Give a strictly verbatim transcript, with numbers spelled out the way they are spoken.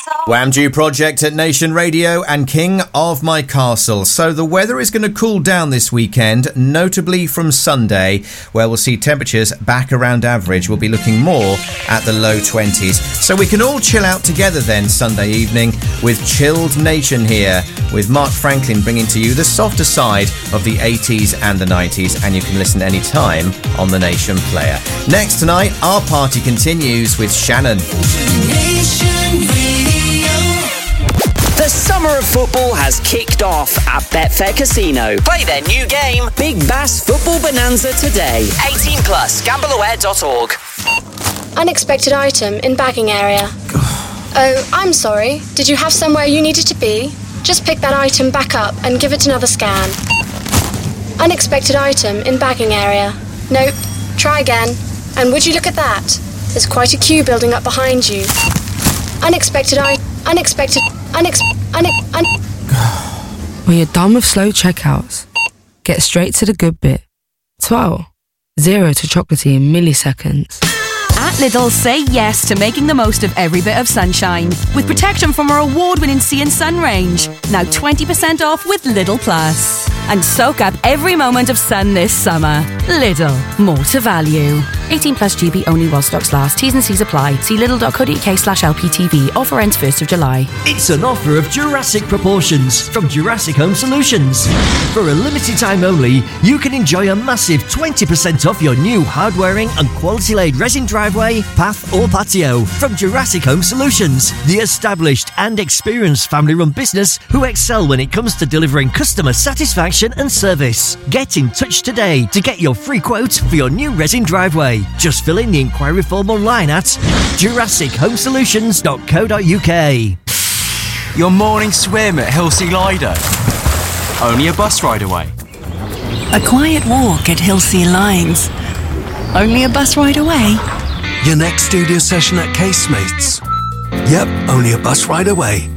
Whamdue Project at Nation Radio and King of My Castle. So the weather is going to cool down this weekend, notably from Sunday, where we'll see temperatures back around average. We'll be looking more at the low twenties. So we can all chill out together then Sunday evening with Chilled Nation here, with Mark Franklin bringing to you the softer side of the eighties and the nineties, and you can listen anytime on the Nation player. Next tonight, our party continues with Shannon. Nation Radio. The summer of football has kicked off at Betfair Casino. Play their new game, Big Bass Football Bonanza, today. eighteen plus, gamble aware dot org. Unexpected item in bagging area. Oh, I'm sorry. Did you have somewhere you needed to be? Just pick that item back up and give it another scan. Unexpected item in bagging area. Nope. Try again. And would you look at that? There's quite a queue building up behind you. Unexpected I... Unexpected... Unex... Une... Un... When you're done with slow checkouts, get straight to the good bit. twelve. Zero to chocolatey in milliseconds. At Lidl, say yes to making the most of every bit of sunshine with protection from our award-winning Sea and Sun range. Now twenty percent off with Lidl Plus. And soak up every moment of sun this summer. Lidl, more to value. eighteen plus G B only while stocks last. T's and C's apply. See lidl.co.uk slash LPTV. Offer ends first of July. It's an offer of Jurassic proportions from Jurassic Home Solutions. For a limited time only, you can enjoy a massive twenty percent off your new hard-wearing and quality-laid resin driveway, path or patio from Jurassic Home Solutions, the established and experienced family-run business who excel when it comes to delivering customer satisfaction and service. Get in touch today to get your free quote for your new resin driveway. Just fill in the inquiry form online at jurassic home solutions dot co dot uk. Your morning swim at Hilsea Lido. Only a bus ride away. A quiet walk at Hilsea Lines. Only a bus ride away. Your next studio session at Casemates. Yep, only a bus ride away.